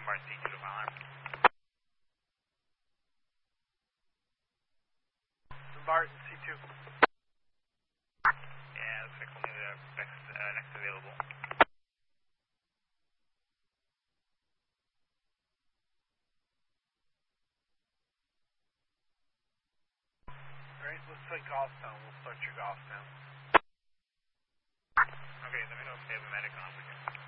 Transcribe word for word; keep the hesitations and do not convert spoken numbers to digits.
Bar C two to Fowler. Barton C two. Yeah, looks like only the next, uh, next available. Alright, looks like Goffstown. We'll start your Goffstown. Okay, let me know if they have a medic on.